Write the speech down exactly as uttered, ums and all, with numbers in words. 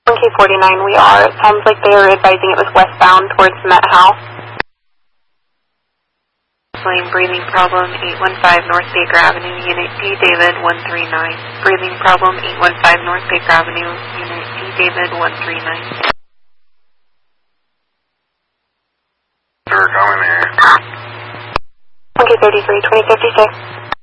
one K forty-nine, we are. It sounds like they were advising it was westbound towards Met House. Breathing problem, eight one five North Baker Avenue, Unit D, David, one three nine. Breathing problem, eight one five North Baker Avenue, Unit D, David, one three nine. Sir, coming here. one K thirty-three, twenty fifty-six.